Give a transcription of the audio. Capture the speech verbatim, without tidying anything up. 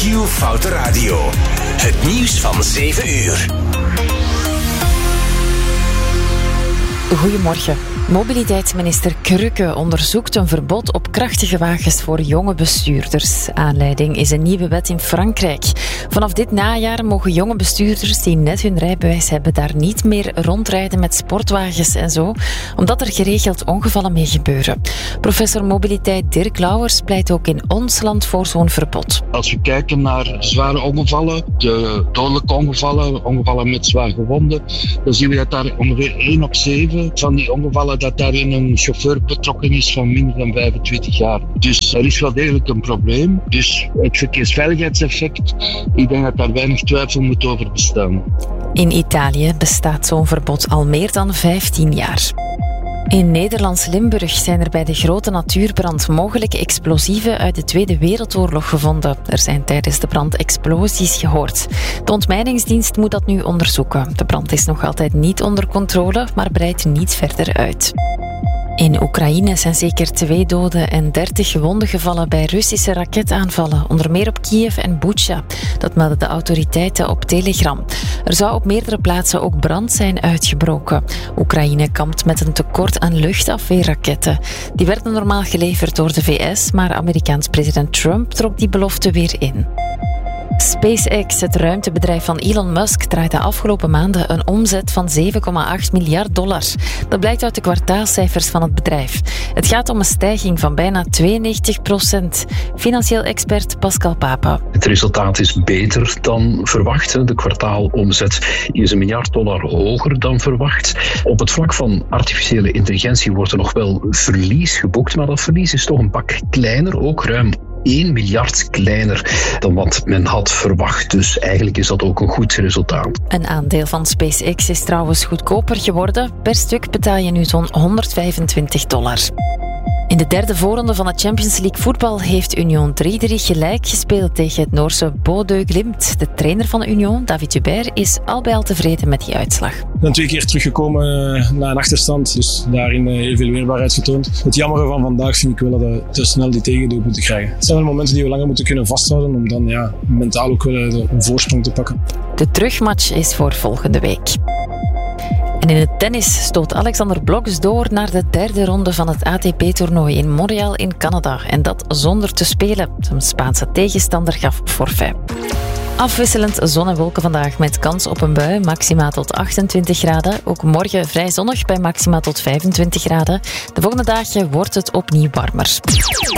Q Foute Radio. Het nieuws van zeven uur. Goedemorgen. Mobiliteitsminister Krukke onderzoekt een verbod op krachtige wagens voor jonge bestuurders. Aanleiding is een nieuwe wet in Frankrijk. Vanaf dit najaar mogen jonge bestuurders die net hun rijbewijs hebben daar niet meer rondrijden met sportwagens en zo, omdat er geregeld ongevallen mee gebeuren. Professor mobiliteit Dirk Lauwers pleit ook in ons land voor zo'n verbod. Als we kijken naar zware ongevallen, de dodelijke ongevallen, ongevallen met zwaar gewonden, dan zien we dat daar ongeveer één op zeven van die ongevallen dat daarin een chauffeur betrokken is van minder dan vijfentwintig jaar. Dus er is wel degelijk een probleem. Dus het verkeersveiligheidseffect, ik denk dat daar weinig twijfel moet over bestaan. In Italië bestaat zo'n verbod al meer dan vijftien jaar. In Nederlands Limburg zijn er bij de grote natuurbrand mogelijk explosieven uit de Tweede Wereldoorlog gevonden. Er zijn tijdens de brand explosies gehoord. De ontmijningsdienst moet dat nu onderzoeken. De brand is nog altijd niet onder controle, maar breidt niet verder uit. In Oekraïne zijn zeker twee doden en dertig gewonden gevallen bij Russische raketaanvallen, onder meer op Kiev en Bucha. Dat melden de autoriteiten op Telegram. Er zou op meerdere plaatsen ook brand zijn uitgebroken. Oekraïne kampt met een tekort aan luchtafweerraketten. Die werden normaal geleverd door de V S, maar Amerikaans president Trump trok die belofte weer in. SpaceX, het ruimtebedrijf van Elon Musk, draait de afgelopen maanden een omzet van zeven komma acht miljard dollar. Dat blijkt uit de kwartaalcijfers van het bedrijf. Het gaat om een stijging van bijna tweeënnegentig procent. Financieel expert Pascal Papa. Het resultaat is beter dan verwacht. De kwartaalomzet is een miljard dollar hoger dan verwacht. Op het vlak van artificiële intelligentie wordt er nog wel verlies geboekt, maar dat verlies is toch een pak kleiner, ook ruim één miljard kleiner dan wat men had verwacht. Dus eigenlijk is dat ook een goed resultaat. Een aandeel van SpaceX is trouwens goedkoper geworden. Per stuk betaal je nu zo'n honderdvijfentwintig dollar. In de derde voorronde van de Champions League voetbal heeft Union drie drie gelijk gespeeld tegen het Noorse Bodø Glimt. De trainer van Union, David Hubert, is al bij al tevreden met die uitslag. Ik ben twee keer teruggekomen na een achterstand, dus daarin heel veel weerbaarheid getoond. Het jammere van vandaag vind ik wel dat we te snel die tegendoelpunten krijgen. Het zijn wel momenten die we langer moeten kunnen vasthouden om dan ja, mentaal ook wel een voorsprong te pakken. De terugmatch is voor volgende week. En in het tennis stoot Alexander Blokks door naar de derde ronde van het A T P-toernooi in Montreal in Canada. En dat zonder te spelen. Zijn Spaanse tegenstander gaf forfait. Afwisselend zon en wolken vandaag met kans op een bui, maxima tot achtentwintig graden. Ook morgen vrij zonnig bij maxima tot vijfentwintig graden. De volgende dagen wordt het opnieuw warmer.